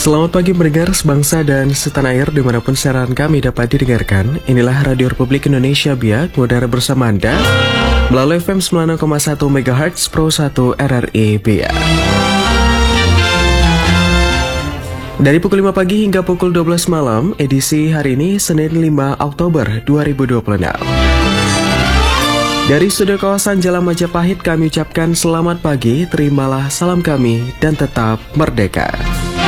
Selamat pagi pendengar sebangsa dan setanah air dimanapun siaran kami dapat didengarkan. Inilah Radio Republik Indonesia Biak, mengudara bersama Anda melalui FM 96,1 MHz Pro 1 RRI Biak. Dari pukul 5 pagi hingga pukul 12 malam, edisi hari ini Senin 5 Oktober 2026. Dari studio kawasan Jalan Majapahit kami ucapkan selamat pagi, terimalah salam kami dan tetap merdeka.